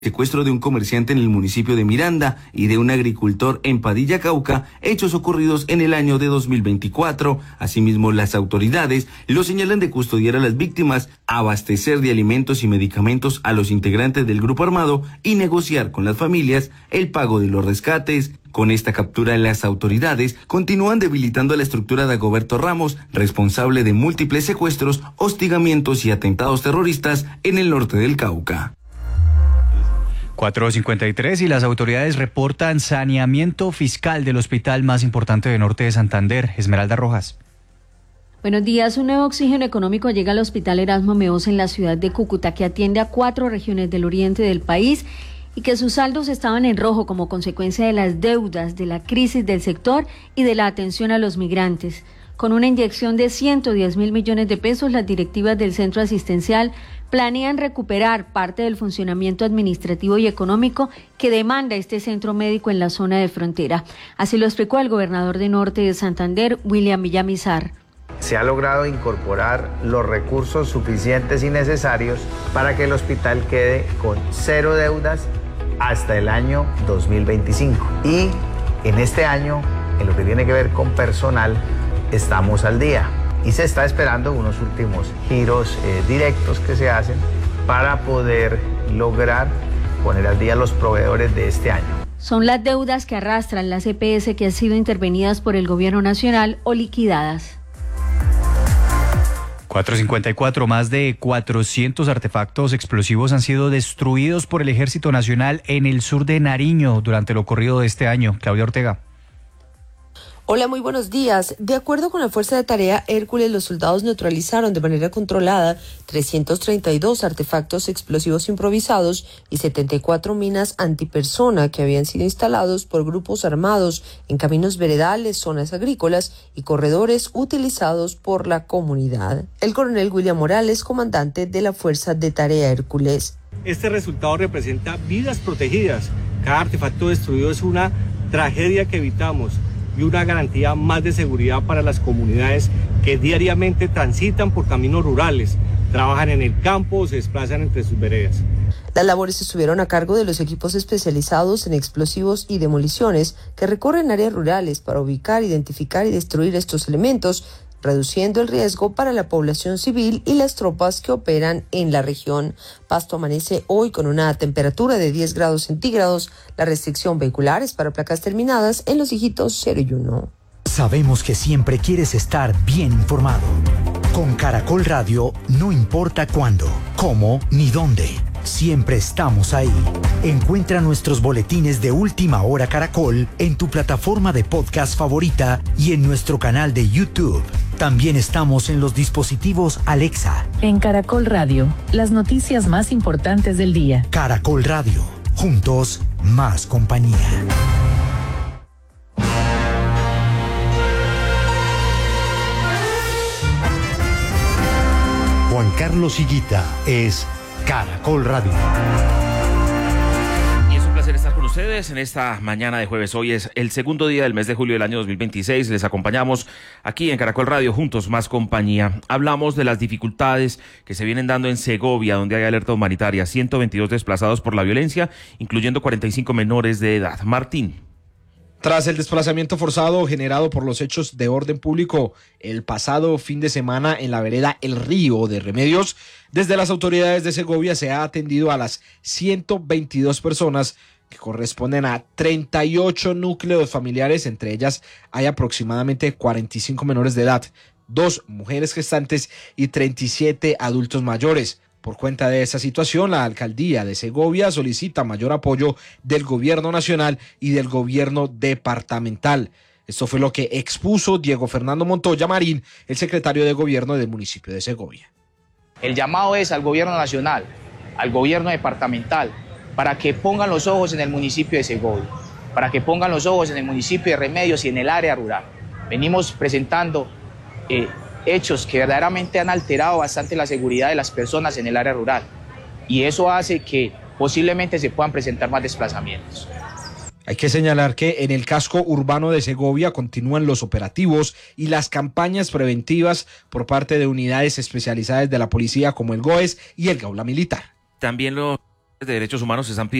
secuestro de un comerciante en el municipio de Miranda y de un agricultor en Padilla, Cauca, hechos ocurridos en el año de 2024. Asimismo, las autoridades lo señalan de custodiar a las víctimas, abastecer de alimentos y medicamentos a los integrantes del grupo armado y negociar con las familias el pago de los rescates. Con esta captura, las autoridades continúan debilitando la estructura de Dagoberto Ramos, responsable de múltiples secuestros, hostigamientos y atentados terroristas en el norte del Cauca. 4:53 y las autoridades reportan saneamiento fiscal del hospital más importante de norte de Santander. Esmeralda Rojas. Buenos días. Un nuevo oxígeno económico llega al Hospital Erasmo Meoz en la ciudad de Cúcuta, que atiende a 4 regiones del oriente del país y que sus saldos estaban en rojo como consecuencia de las deudas, de la crisis del sector y de la atención a los migrantes. Con una inyección de 110.000 millones de pesos, las directivas del centro asistencial planean recuperar parte del funcionamiento administrativo y económico que demanda este centro médico en la zona de frontera. Así lo explicó el gobernador de Norte de Santander, William Villamizar. Se ha logrado incorporar los recursos suficientes y necesarios para que el hospital quede con 0 deudas hasta el año 2025. Y en este año, en lo que tiene que ver con personal, estamos al día. Y se está esperando unos últimos giros directos que se hacen para poder lograr poner al día los proveedores de este año. Son las deudas que arrastran las EPS que han sido intervenidas por el gobierno nacional o liquidadas. 4:54, más de 400 artefactos explosivos han sido destruidos por el Ejército Nacional en el sur de Nariño durante lo ocurrido de este año. Claudia Ortega. Hola, muy buenos días. De acuerdo con la Fuerza de Tarea Hércules, los soldados neutralizaron de manera controlada 332 artefactos explosivos improvisados y 74 minas antipersona que habían sido instalados por grupos armados en caminos veredales, zonas agrícolas y corredores utilizados por la comunidad. El coronel William Morales, comandante de la Fuerza de Tarea Hércules. Este resultado representa vidas protegidas. Cada artefacto destruido es una tragedia que evitamos y una garantía más de seguridad para las comunidades que diariamente transitan por caminos rurales, trabajan en el campo o se desplazan entre sus veredas. Las labores estuvieron a cargo de los equipos especializados en explosivos y demoliciones que recorren áreas rurales para ubicar, identificar y destruir estos elementos, reduciendo el riesgo para la población civil y las tropas que operan en la región. Pasto amanece hoy con una temperatura de 10 grados centígrados. La restricción vehicular es para placas terminadas en los dígitos 0 y 1. Sabemos que siempre quieres estar bien informado. Con Caracol Radio, no importa cuándo, cómo ni dónde. Siempre estamos ahí. Encuentra nuestros boletines de Última Hora Caracol en tu plataforma de podcast favorita y en nuestro canal de YouTube. También estamos en los dispositivos Alexa. En Caracol Radio, las noticias más importantes del día. Caracol Radio, juntos, más compañía. Juan Carlos Higuita es Caracol Radio. Y es un placer estar con ustedes en esta mañana de jueves. Hoy es el segundo día del mes de julio del año 2026. Les acompañamos aquí en Caracol Radio, juntos más compañía. Hablamos de las dificultades que se vienen dando en Segovia, donde hay alerta humanitaria. 122 desplazados por la violencia, incluyendo 45 menores de edad. Martín. Tras el desplazamiento forzado generado por los hechos de orden público el pasado fin de semana en la vereda El Río de Remedios, desde las autoridades de Segovia se ha atendido a las 122 personas que corresponden a 38 núcleos familiares. Entre ellas hay aproximadamente 45 menores de edad, 2 mujeres gestantes y 37 adultos mayores. Por cuenta de esa situación, la alcaldía de Segovia solicita mayor apoyo del gobierno nacional y del gobierno departamental. Esto fue lo que expuso Diego Fernando Montoya Marín, el secretario de gobierno del municipio de Segovia. El llamado es al gobierno nacional, al gobierno departamental, para que pongan los ojos en el municipio de Segovia, para que pongan los ojos en el municipio de Remedios y en el área rural. Venimos presentando hechos que verdaderamente han alterado bastante la seguridad de las personas en el área rural, y eso hace que posiblemente se puedan presentar más desplazamientos. Hay que señalar que en el casco urbano de Segovia continúan los operativos y las campañas preventivas por parte de unidades especializadas de la policía como el GOES y el Gaula Militar. También lo de derechos humanos están pidiendo